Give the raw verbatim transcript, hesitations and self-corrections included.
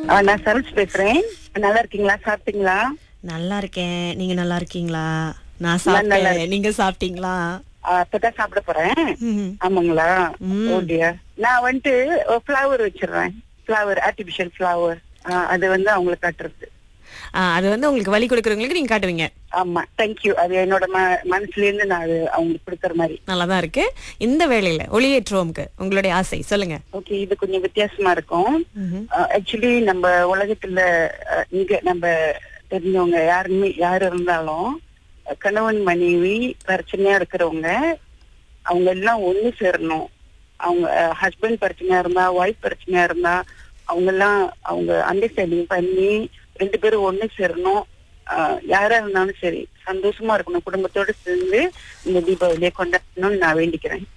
ஆ, நான் சரோஜ் பேசுறேன். நல்லா இருக்கீங்களா? சாப்பிட்டீங்களா? நல்லா இருக்கேன். நீங்க நல்லா இருக்கீங்களா? நான் நான் நல்லா சாப்பிட்டேன். இருக்கேன். நீங்க சாப்பிட்டீங்களா? ஆ, இப்பதான் சாப்பிட போறேன். ம். ஆமாங்களா? ஓ ம். டியர். நான் வந்துட்டு ஃப்ளவர் வச்சிடுறேன். Flower, artificial flower. அது வந்து அவங்களுக்கு காட்டுறது. ஆ, அது வந்து உங்களுக்கு வலி கொடுக்கறவங்களுக்கு நீங்க காட்டுவீங்க. ஆமா, தேங்க்யூ. அது என்னோட ம மனசுல இருந்து நான் அது அவங்களுக்கு கொடுக்கற மாதிரி. நல்லாதான் இருக்கு. இந்த வேளையில ஒளியேற்றுவோம்க்கு உங்களுடைய ஆசை சொல்லுங்க. ஓகே, இது கொஞ்சம் வித்தியாசமா இருக்கும். ம்ஹும். ஆக்சுவலி நம்ம உலகத்துல அஹ், இங்க நம்ம தெரிஞ்சவங்க யாருமே யாரு இருந்தாலும் அஹ், கணவன் மனைவி பிரச்சனையா இருக்கிறவங்க அவங்க எல்லாம் ஒண்ணு சேரணும். அவங்க ஹஸ்பண்ட் பிரச்சனையா இருந்தா, ஒய்ஃப் பிரச்சனையா இருந்தா அவங்க எல்லாம் அவங்க அண்டர்ஸ்டாண்டிங் பண்ணி ரெண்டு பேரும் ஒண்ணு சேரணும். ஆஹ் யாரா இருந்தாலும் சரி சந்தோஷமா இருக்கணும். குடும்பத்தோட சேர்ந்து இந்த தீபாவளியை கொண்டாடணும்னு நான் வேண்டிக்கிறேன்.